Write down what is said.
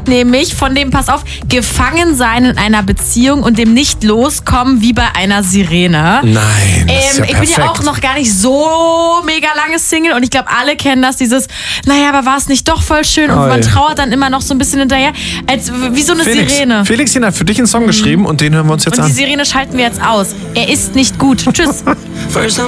nämlich von dem, pass auf, gefangen sein in einer Beziehung und dem nicht loskommen wie bei einer Sirene. Nein, das ist ja ich bin ja auch noch gar nicht so mega lange Single und ich glaube, alle kennen das, dieses, naja, aber war es nicht doch voll schön und man trauert dann immer noch so ein bisschen hinterher, als wie so eine Sirene. Felix hat für dich einen Song geschrieben und den hören wir uns jetzt an. Und die Sirene schalten wir jetzt aus. Er ist nicht gut. Tschüss.